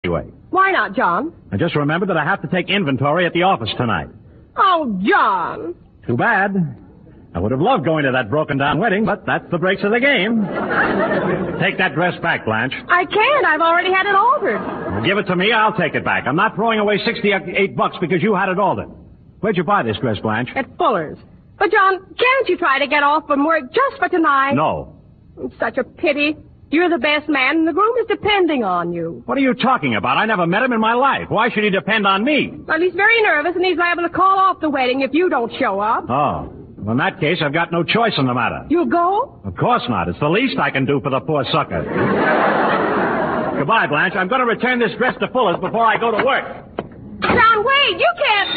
anyway. Why not, John? I just remembered that I have to take inventory at the office tonight. Oh, John. Too bad. I would have loved going to that broken-down wedding, but that's the breaks of the game. Take that dress back, Blanche. I can't. I've already had it altered. Well, give it to me. I'll take it back. I'm not throwing away $68 because you had it altered. Where'd you buy this dress, Blanche? At Fuller's. But, John, can't you try to get off from work just for tonight? No. It's such a pity. You're the best man, and the groom is depending on you. What are you talking about? I never met him in my life. Why should he depend on me? Well, he's very nervous, and he's liable to call off the wedding if you don't show up. Oh. Well, in that case, I've got no choice in the matter. You'll go? Of course not. It's the least I can do for the poor sucker. Goodbye, Blanche. I'm going to return this dress to Fuller's before I go to work. John, wait! You can't...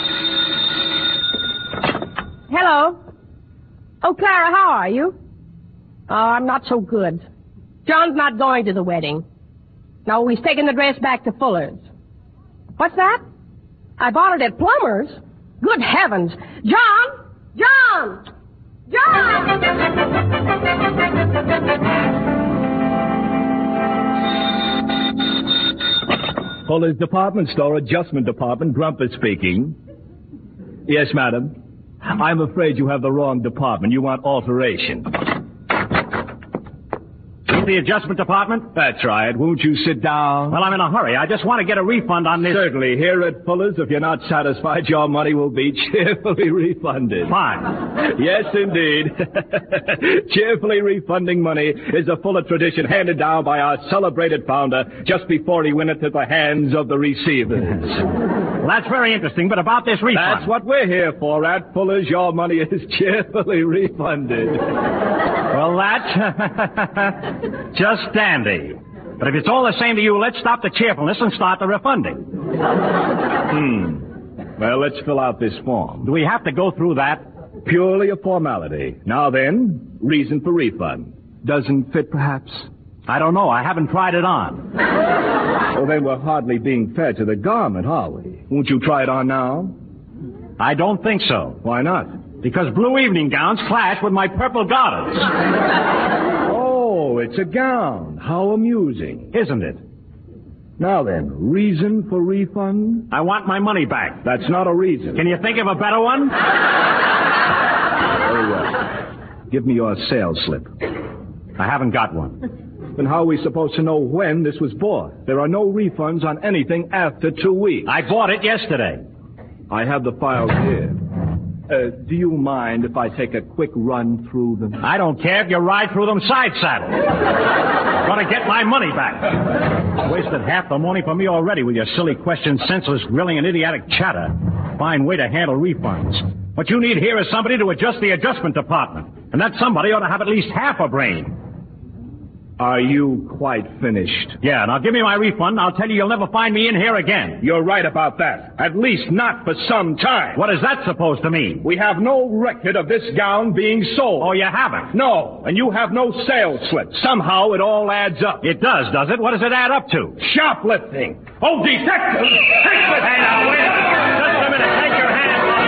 Hello? Oh, Clara, how are you? Oh, I'm not so good. John's not going to the wedding. No, he's taking the dress back to Fuller's. What's that? I bought it at Plumber's. Good heavens. John! John! John! Fuller's Department Store Adjustment Department, Grumpus speaking. Yes, madam. I'm afraid you have the wrong department. You want alteration. The adjustment department? That's right. Won't you sit down? Well, I'm in a hurry. I just want to get a refund on this. Certainly. Here at Fuller's, if you're not satisfied, your money will be cheerfully refunded. Fine. Yes, indeed. Cheerfully refunding money is a Fuller tradition handed down by our celebrated founder just before he went into the hands of the receivers. Well, that's very interesting, but about this refund... That's what we're here for. At Fuller's, your money is cheerfully refunded. Well, that's just dandy. But if it's all the same to you, let's stop the cheerfulness and start the refunding. Well, let's fill out this form. Do we have to go through that? Purely a formality. Now then, reason for refund. Doesn't fit, perhaps? I don't know. I haven't tried it on. Well, then we're hardly being fair to the garment, are we? Won't you try it on now? I don't think so. Why not? Because blue evening gowns clash with my purple garters. Oh, it's a gown. How amusing. Isn't it? Now then, reason for refund? I want my money back. That's not a reason. Can you think of a better one? Very well. Give me your sales slip. I haven't got one. Then how are we supposed to know when this was bought? There are no refunds on anything after 2 weeks. I bought it yesterday. I have the files here. Do you mind if I take a quick run through them? I don't care if you ride through them side saddle. I'm going to get my money back. Wasted half the morning for me already with your silly questions, senseless grilling, and idiotic chatter. Fine way to handle refunds. What you need here is somebody to adjust the adjustment department. And that somebody ought to have at least half a brain. Are you quite finished? Yeah, now give me my refund. I'll tell you you'll never find me in here again. You're right about that. At least not for some time. What is that supposed to mean? We have no record of this gown being sold. Oh, you haven't? No, and you have no sales slip. Somehow it all adds up. It does it? What does it add up to? Shoplifting. Oh, detective! Hey, now, wait a minute. Just a minute. Take your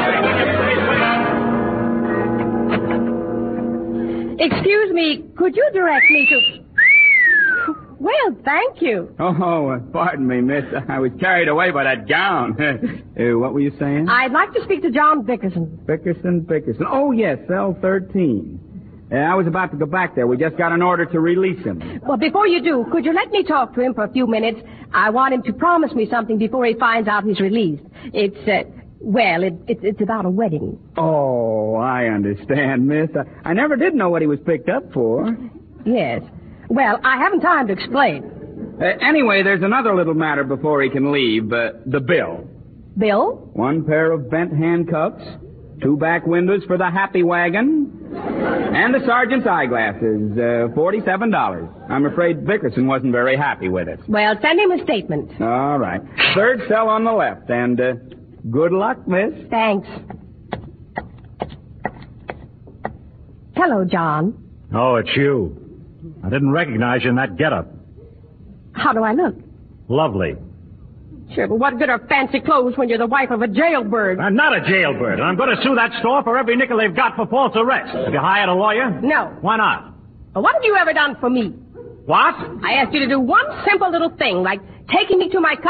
hand. Excuse me, could you direct me to... Well, thank you. Oh, pardon me, miss. I was carried away by that gown. What were you saying? I'd like to speak to John Bickerson. Bickerson. Oh, yes, cell 13. I was about to go back there. We just got an order to release him. Well, before you do, could you let me talk to him for a few minutes? I want him to promise me something before he finds out he's released. It's about a wedding. Oh, I understand, miss. I never did know what he was picked up for. Yes. Well, I haven't time to explain. Anyway, there's another little matter before he can leave. The bill. Bill? 1 pair of bent handcuffs, 2 back windows for the happy wagon, and the sergeant's eyeglasses, $47. I'm afraid Bickerson wasn't very happy with it. Well, send him a statement. All right. 3rd cell on the left, and good luck, miss. Thanks. Hello, John. Oh, it's you. I didn't recognize you in that getup. How do I look? Lovely. Sure, but what good are fancy clothes when you're the wife of a jailbird? I'm not a jailbird, and I'm going to sue that store for every nickel they've got for false arrest. Have you hired a lawyer? No. Why not? Well, what have you ever done for me? What? I asked you to do one simple little thing, like taking me to my